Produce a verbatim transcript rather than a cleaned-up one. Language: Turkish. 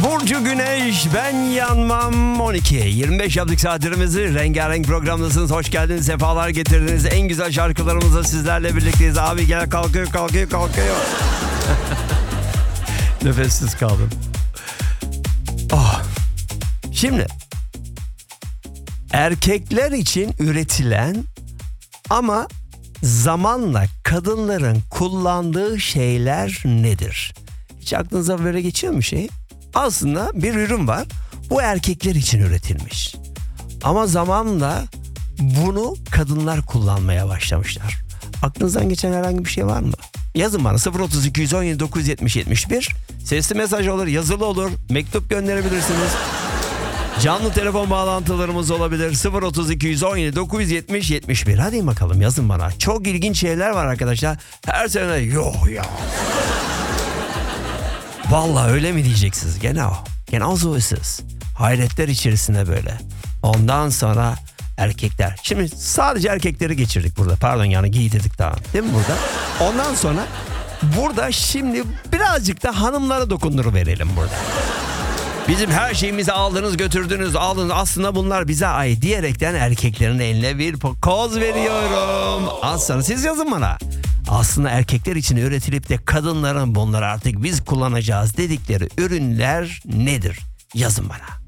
Burcu Güneş, ben yanmam. On iki yirmi beş yaptık saatlerimizi. Rengarenk programdasınız. Hoş geldiniz, sefalar getirdiniz. En güzel şarkılarımızla sizlerle birlikteyiz. Abi gel, kalkıyor kalkıyor kalkıyor. Nefessiz kaldım. Oh. Şimdi erkekler için üretilen ama zamanla kadınların kullandığı şeyler nedir? Hiç aklınıza böyle geçiyor mu şey? Aslında bir ürün var. Bu erkekler için üretilmiş. Ama zamanla bunu kadınlar kullanmaya başlamışlar. Aklınızdan geçen herhangi bir şey var mı? Yazın bana sıfır otuz iki yüz on yedi dokuz yüz yetmiş yetmiş bir. Sesli mesaj olur, yazılı olur, mektup gönderebilirsiniz. Canlı telefon bağlantılarımız olabilir. sıfır otuz iki yüz on yedi dokuz yüz yetmiş yetmiş bir. Hadi bakalım, yazın bana. Çok ilginç şeyler var arkadaşlar. Her sene yok ya. Vallahi öyle mi diyeceksiniz? Genau. Genau so ist es. Hayretler içerisinde böyle. Ondan sonra erkekler. Şimdi sadece erkekleri geçirdik burada. Pardon, yani giydirdik daha. Değil mi burada? Ondan sonra burada şimdi birazcık da hanımlara dokunduruverelim burada. Bizim her şeyimizi aldınız, götürdünüz, aldınız. Aslında bunlar bize ait diyerekten erkeklerin eline bir koz veriyorum. Az sonra siz yazın bana. Aslında erkekler için üretilip de kadınların bunları artık biz kullanacağız dedikleri ürünler nedir? Yazın bana.